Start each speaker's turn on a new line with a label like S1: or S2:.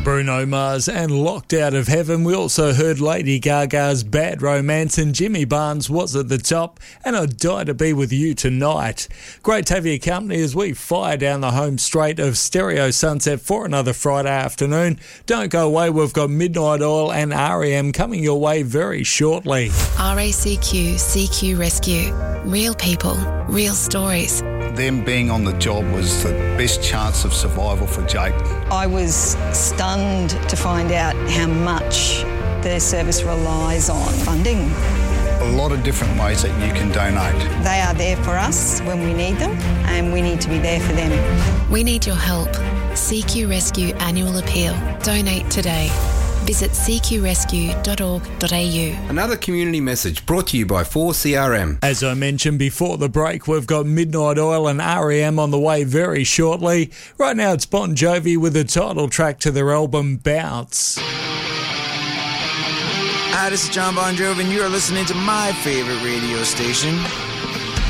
S1: Bruno Mars and Locked Out of Heaven. We also heard Lady Gaga's Bad Romance and Jimmy Barnes was at the top, and I'd Die to Be With You Tonight. Great to have your company as we fire down the home straight of Stereo Sunset for another Friday afternoon. Don't go away, we've got Midnight Oil and R.E.M. coming your way very shortly.
S2: RACQ CQ Rescue. Real people, real stories.
S3: Them being on the job was the best chance of survival for Jake.
S4: I was stunned to find out how much the service relies on funding.
S3: A lot of different ways that you can donate.
S4: They are there for us when we need them, and we need to be there for them.
S2: We need your help. CQ Rescue Annual Appeal. Donate today. Visit cqrescue.org.au.
S5: Another community message brought to you by 4CRM.
S1: As I mentioned before the break, we've got Midnight Oil and R.E.M. on the way very shortly. Right now it's Bon Jovi with the title track to their album Bounce.
S6: Hi, this is John Bon Jovi, and you are listening to my favorite radio station,